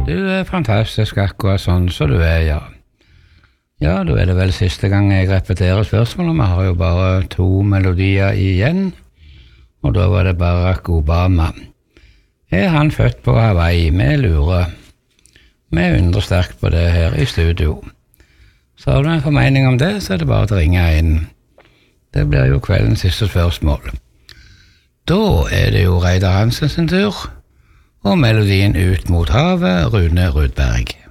Du fantastisk akkurat sånn som du ja. Ja, da det vel siste gang jeg repeterer spørsmålet. Vi har jo bare 2 melodier igjen, og da var det Barack Obama. Han født på Hawaii? Vi lurer. Vi undrer sterkt på det her i studio. Så har du en formening om det, så det bare å ringe inn. Det blir jo kveldens siste spørsmål. Da det jo Reidar Hansen sin tur, og melodien Ut mot havet, Rune Rudberg.